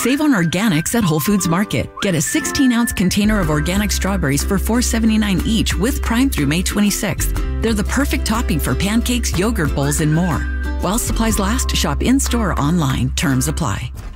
Save on organics at Whole Foods Market. Get a 16-ounce container of organic strawberries for $4.79 each with Prime through May 26th. They're the perfect topping for pancakes, yogurt bowls, and more. While supplies last, shop in-store or online. Terms apply.